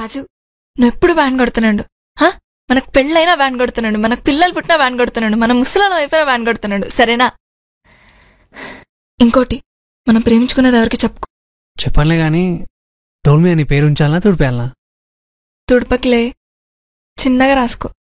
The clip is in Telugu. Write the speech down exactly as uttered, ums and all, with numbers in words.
రాజు నువ్వు ఎప్పుడు వ్యాన్ కొడుతున్నాడు. మనకు పెళ్ళైనా వ్యాన్ కొడుతున్నాడు, మనకు పిల్లలు పుట్టినా వ్యాన్ కొడుతున్నాడు, మన ముసలాలం అయిపోయినా వ్యాన్ కొడుతున్నాడు. సరేనా? ఇంకోటి, మనం ప్రేమించుకున్నది ఎవరికి చెప్పుకో. చెప్పనులే గాని డోల్ మీద నీ పేరు ఉంచాలనా తుడిపేయాలనా? తుడపకిలే, చిన్నగా రాసుకో.